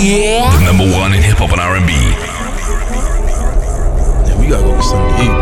The number one in hip hop and R&B. Yeah, we gotta go with something to eat.